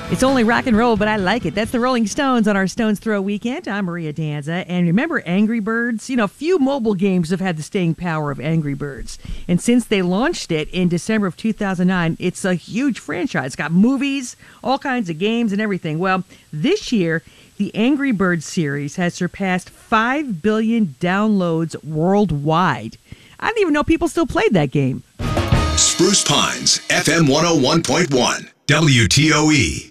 It's only rock and roll, but I like it. That's the Rolling Stones on our Stones Throw Weekend. I'm Maria Danza. And remember Angry Birds? Few mobile games have had the staying power of Angry Birds. And since they launched it in December of 2009, it's a huge franchise. It's got movies, all kinds of games and everything. Well, this year, the Angry Birds series has surpassed 5 billion downloads worldwide. I didn't even know people still played that game. Spruce Pines, FM 101.1, WTOE.